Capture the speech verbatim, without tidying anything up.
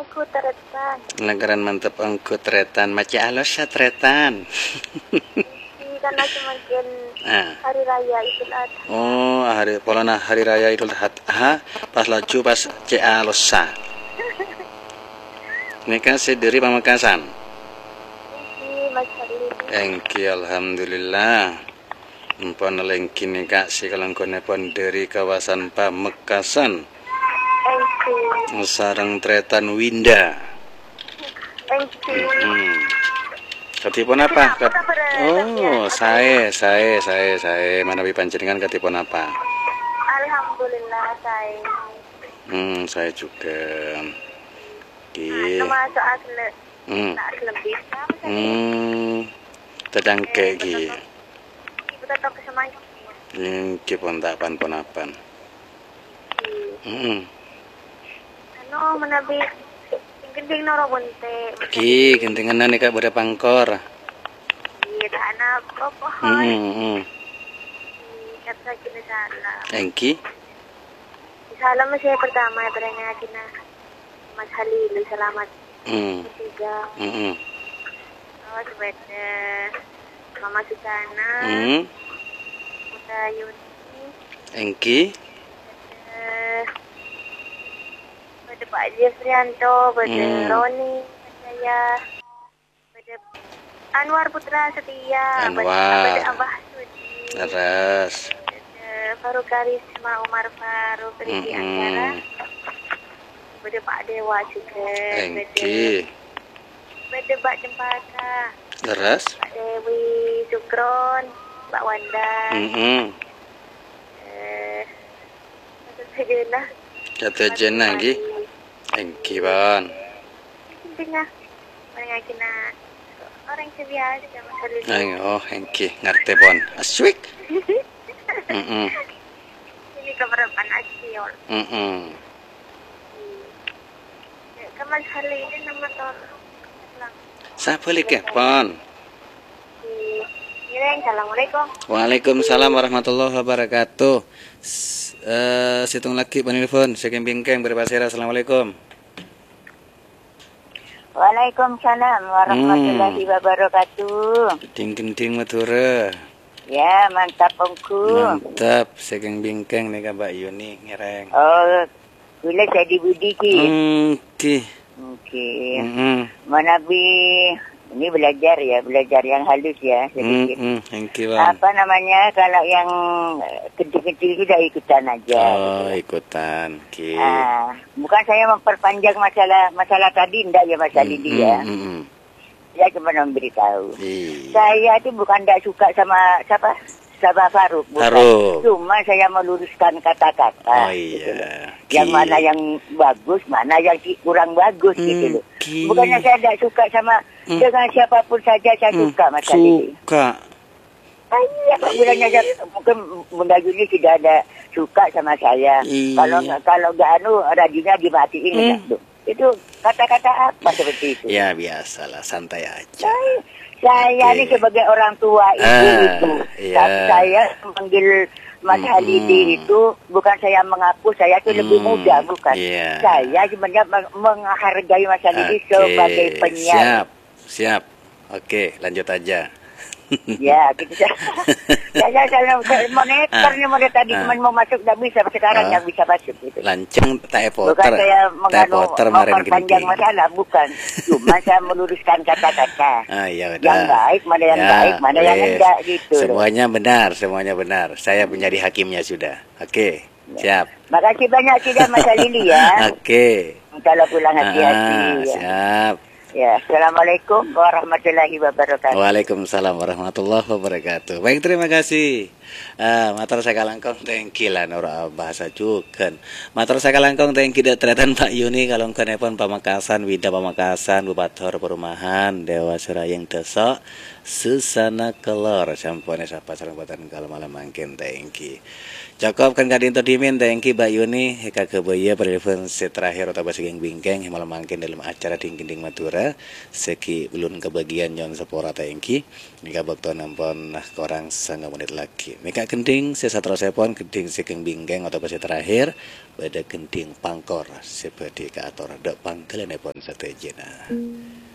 angkut tretan. Langgaran mantep angkut tretan, maci alosa tretan. Karena semakin Ah. hari raya Idul Adha. Oh, hari polana hari raya Idul Adha, pas laju pas C A losa. Ini kan sederi Pamekasan. Ini Mas Halili. Engki alhamdulillah. Empon lengki nih kak si kalangkone pon dari kawasan Pamekasan. Engki. Sarang tretan Winda. Engki. Hmm. Katipun apa? Kat oh, saya, saya, saya, saya. Manawi panjenengan katipun apa? Alhamdulillah saya. Hmm, saya juga. Di. Nama soal le. Hmm. Tak lebih. Hmm. Tedang kegi. Ibu tetap kesemangat. Hmm, kipun tak pan pun apan. Hmm. Ano menabi gending noro bunte. Ki, gentingan nih kak pada pangkor. Iya, anak apa? Hmm, hmm. Kata kita salah. Engki. Salam saya pertama beranya kina Mas Halil selamat. Hmm. Ketiga. Hmm. Oh, sebaiknya Mama Susana. Hmm. Putra Yuni. Engki. Eh, pada Pak Jefrianto, pada Hmm. Roni, saya, pada Anwar Putra Setia, Anwar. pada Abah Sudi, Terus. pada Faruk Karisma Umar Faruk, Riki Hmm. Anggara, pada Pak Dewa juga, Engki. pada Mbak Cempaka, Terus. Pak Dewi Sukron, Mbak Wanda, Hmm. eh, itu saja lah. Kata jen lagi. Engki ban. Intinya mereka kena orang sebiasa sama Halil. Ay, oh, engki ngerti pon. Aswik. Hmm. Ini keberapaan asyol. Hmm. Kamal Halil ini nama tolong. Siapa lagi pon? Ini assalamualaikum. Waalaikumsalam warahmatullahi wabarakatuh. S uh, situng lagi penelpon, sekian bingkeng berpasir. Assalamualaikum. Waalaikumsalam warahmatullahi Hmm. wabarakatuh. Ding ding ding Madura. Ya, mantap ongku. Mantap, sekian bingkeng nih Mbak Yuni ngereng. Oh, bila jadi budi ki. Hmm, ki. Oke. Hmm. Mana bi ini belajar ya, belajar yang halus ya Hmm, sedikit. hmm, thank you, Bang. Apa namanya kalau yang kecil-kecil sudah ikutan aja. Oh, ikutan, ki. Ah, bukan saya memperpanjang masalah masalah tadi, enggak ya Mas Ali Hmm, ya. hmm, hmm. Saya cuma memberitahu. Iya. Saya itu bukan tidak suka sama siapa? Sabah Faruk, bukan. Faruk. Cuma saya meluruskan kata-kata. Oh gitu loh. iya. Yang Ki. mana yang bagus, mana yang kurang bagus Hmm, gitu loh. Ki. Bukannya saya tidak suka sama Hmm. dengan siapapun saja saya Hmm, suka Mas Ali. suka. Ah, iya, Pak bilangnya saya, mungkin Bunda Yuni tidak ada suka sama saya. Iya. Kalau nggak kalau nggak anu radionya dimatiin Hmm. enggak tuh. Itu kata-kata apa seperti itu? Ya biasalah, santai aja. Saya, saya Oke. ini sebagai orang tua itu Ah, itu. iya. Tapi saya memanggil Mas Hmm. Halidi itu bukan saya mengaku saya itu lebih Hmm, muda, bukan. iya. Saya sebenarnya meng- menghargai Mas Halidi Oke, sebagai penyiar. siap, siap. Oke, lanjut aja. Ya, gitu saya. saya saya saya mau neker nih mau dari tadi Ah. cuma mau masuk tidak bisa sekarang Ah. yang bisa masuk gitu. Lanceng tak Bukan poter. saya Tak menganu poter maren memperpanjang gini. masalah, bukan. Cuma saya meluruskan kata-kata. Ah, ya udah. Yang baik, mana yang Ya, baik, mana yang wes. enggak gitu. loh. Semuanya benar, semuanya benar. Saya menjadi hakimnya sudah. Oke, siap. Makasih banyak sudah Mas Lili ya. Oke. Kalau pulang hati-hati. Ah, ya. siap. Ya, Assalamualaikum warahmatullahi wabarakatuh. Waalaikumsalam warahmatullahi wabarakatuh. Baik, terima kasih. Ah, matur saya kalangkong tengki lah nora bahasa juga. Matur saya kalangkong tengki datretan Pak Yuni kalongkon epon Pamekasan, Wida Pamekasan, Bupator Perumahan, Dewa Surayeng Desa, Susana Kelor, sampune sapa sarembatan kalau malam mangkin tengki. Cukup kan kadin dimin tengki Mbak Yuni, heka kebaya telepon terakhir atau bahasa geng bingkeng malam mangkin dalam acara ding ding Madura. Utara seki belum kebagian yon sepora tengki mika bakto nampon korang setengah menit lagi mika gending sisa terus pon gending seking binggeng atau pasti terakhir pada gending pangkor seperti ke ator dak panggilan pon satejena